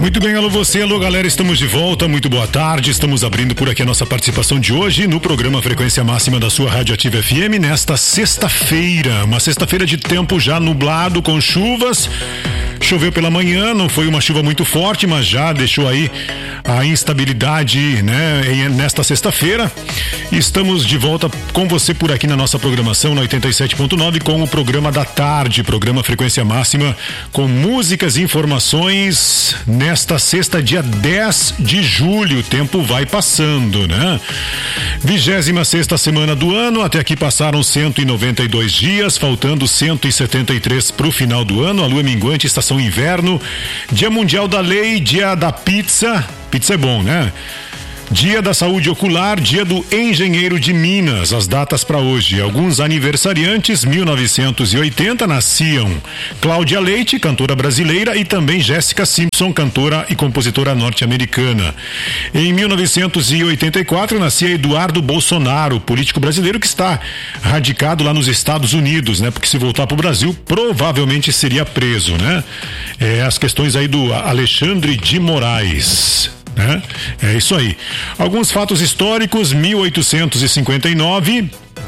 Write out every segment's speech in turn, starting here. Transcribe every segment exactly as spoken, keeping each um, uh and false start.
Muito bem, alô você, alô galera, estamos de volta, muito boa tarde, estamos abrindo por aqui a nossa participação de hoje no programa Frequência Máxima da sua Rádio Ativa F M nesta sexta-feira, uma sexta-feira de tempo já nublado com chuvas. Choveu pela manhã, não foi uma chuva muito forte, mas já deixou aí a instabilidade, né, nesta sexta-feira. Estamos de volta com você por aqui na nossa programação na oitenta e sete ponto nove com o programa da tarde, programa Frequência Máxima, com músicas e informações nesta sexta, dia dez de julho. O tempo vai passando, né? vigésima sexta semana do ano, até aqui passaram cento e noventa e dois dias, faltando cento e setenta e três para o final do ano. A lua minguante, estação inverno, dia mundial da lei, dia da pizza. Pizza é bom, né? Dia da saúde ocular, dia do engenheiro de Minas. As datas para hoje: alguns aniversariantes. Mil novecentos e oitenta nasciam Cláudia Leite, cantora brasileira, e também Jéssica Simpson, cantora e compositora norte-americana. Em mil novecentos e oitenta e quatro nascia Eduardo Bolsonaro, político brasileiro que está radicado lá nos Estados Unidos, né? Porque se voltar para o Brasil provavelmente seria preso, né? É, as questões aí do Alexandre de Moraes. É, é isso aí. Alguns fatos históricos. Mil oitocentos e cinquenta e nove,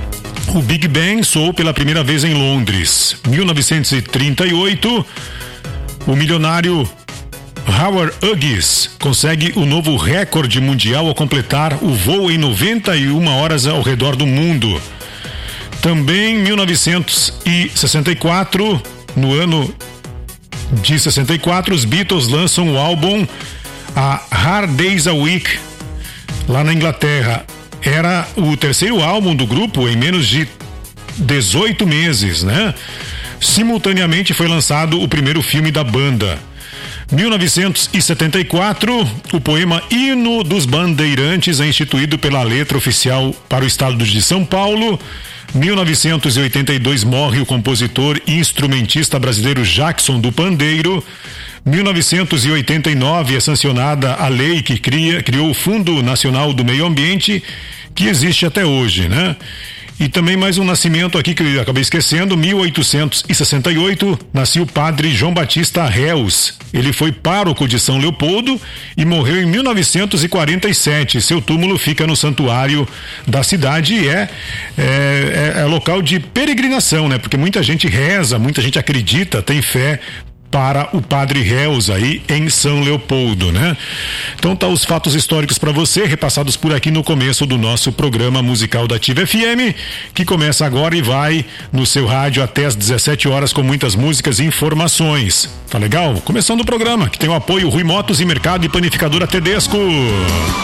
o Big Bang soou pela primeira vez em Londres. Mil novecentos e trinta e oito, o milionário Howard Hughes consegue o novo recorde mundial ao completar o voo em noventa e uma horas ao redor do mundo. Também em mil novecentos e sessenta e quatro, no ano de sessenta e quatro, os Beatles lançam o álbum A Hard Day's a Week, lá na Inglaterra. Era o terceiro álbum do grupo em menos de dezoito meses, né? Simultaneamente foi lançado o primeiro filme da banda. mil novecentos e setenta e quatro, o poema Hino dos Bandeirantes é instituído pela letra oficial para o estado de São Paulo. mil novecentos e oitenta e dois morre o compositor e instrumentista brasileiro Jackson do Pandeiro. mil novecentos e oitenta e nove é sancionada a lei que cria, criou o Fundo Nacional do Meio Ambiente, que existe até hoje, né? E também mais um nascimento aqui que eu acabei esquecendo. Mil oitocentos e sessenta e oito, nasceu o padre João Batista Reus. Ele foi pároco de São Leopoldo e morreu em mil novecentos e quarenta e sete. Seu túmulo fica no santuário da cidade e é, é, é, é local de peregrinação, né? Porque muita gente reza, muita gente acredita, tem fé para o Padre Reus aí em São Leopoldo, né? Então tá os fatos históricos para você, repassados por aqui no começo do nosso programa musical da Ativa F M, que começa agora e vai no seu rádio até às dezessete horas com muitas músicas e informações. Tá legal? Começando o programa, que tem o apoio Rui Motos e Mercado e Panificadora Tedesco.